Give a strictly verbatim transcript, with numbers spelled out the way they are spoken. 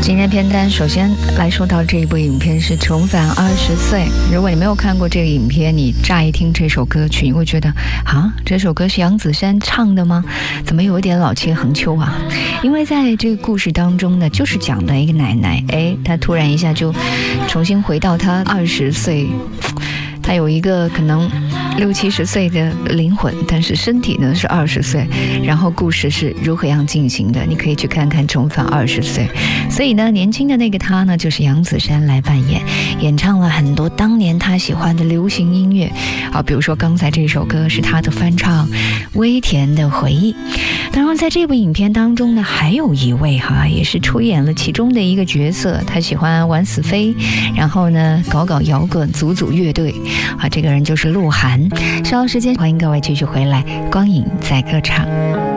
今天片单首先来说到这一部影片是《重返二十岁》。如果你没有看过这个影片，你乍一听这首歌曲，你会觉得啊，这首歌是杨子姗唱的吗？怎么有一点老气横秋啊？因为在这个故事当中呢，就是讲的一个奶奶，哎，她突然一下就重新回到她二十岁，她有一个可能六七十岁的灵魂，但是身体呢是二十岁。然后故事是如何样进行的，你可以去看看《重返二十岁》。所以呢，年轻的那个她呢，就是杨子姗来扮演，演唱了很多当年她喜欢的流行音乐啊，比如说刚才这首歌是她的翻唱《微甜的回忆》。当然，在这部影片当中呢，还有一位哈，也是出演了其中的一个角色，她喜欢玩死飞，然后呢搞搞摇滚，组组乐队啊，这个人就是鹿晗。稍后时间，欢迎各位继续回来，光影在歌场。